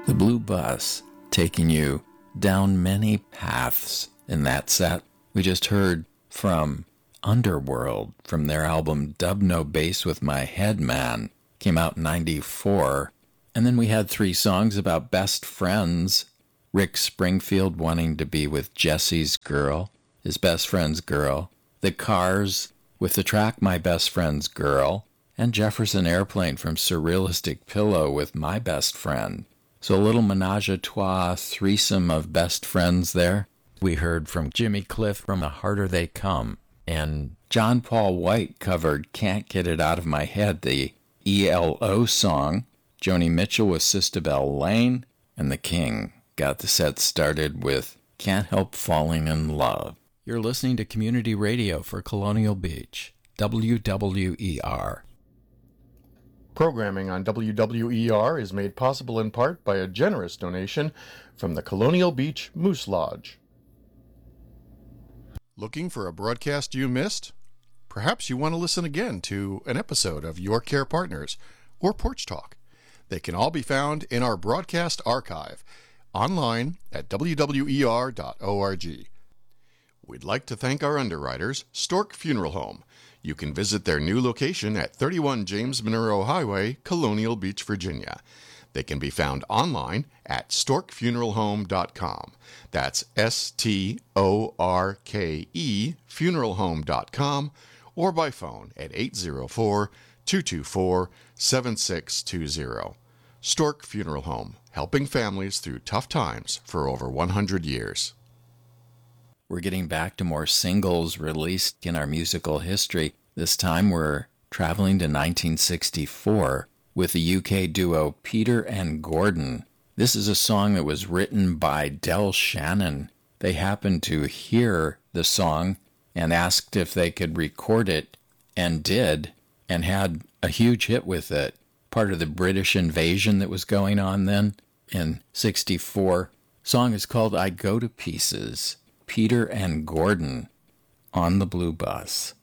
The Blue Bus, taking you down many paths in that set. We just heard from Underworld from their album Dub No Bass with My Head Man. Came out in 94. And then we had 3 songs about best friends. Rick Springfield wanting to be with Jesse's girl, his best friend's girl. The Cars with the track My Best Friend's Girl. And Jefferson Airplane from Surrealistic Pillow with My Best Friend. So a little menage a trois threesome of best friends there. We heard from Jimmy Cliff from The Harder They Come. And John Paul White covered Can't Get It Out of My Head, the ELO song. Joni Mitchell with Sistabel Lane. And The King got the set started with Can't Help Falling in Love. You're listening to Community Radio for Colonial Beach, WWER. Programming on WWER is made possible in part by a generous donation from the Colonial Beach Moose Lodge. Looking for a broadcast you missed? Perhaps you want to listen again to an episode of Your Care Partners or Porch Talk. They can all be found in our broadcast archive online at wwer.org. We'd like to thank our underwriters, Stork Funeral Home. You can visit their new location at 31 James Monroe Highway, Colonial Beach, Virginia. They can be found online at storkfuneralhome.com. That's STORKE funeralhome.com, or by phone at 804-224-7620. Stork Funeral Home, helping families through tough times for over 100 years. We're getting back to more singles released in our musical history. This time we're traveling to 1964 with the UK duo Peter and Gordon. This is a song that was written by Del Shannon. They happened to hear the song and asked if they could record it, and did, and had a huge hit with it. Part of the British invasion that was going on then in 64. Song is called I Go to Pieces. Peter and Gordon on the Blue Bus.